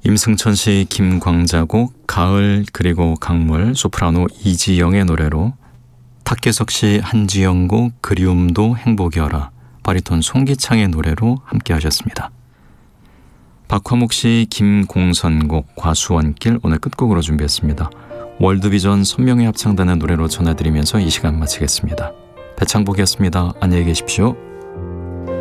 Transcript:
임승천 씨, 김광자곡, 가을 그리고 강물, 소프라노 이지영의 노래로, 탁계석 씨, 한지영 곡 그리움도 행복이어라, 바리톤 송기창의 노래로 함께 하셨습니다. 박화목 씨, 김공선 곡 과수원길 오늘 끝곡으로 준비했습니다. 월드비전 선명의 합창단의 노래로 전해드리면서 이 시간 마치겠습니다. 배창복이었습니다. 안녕히 계십시오.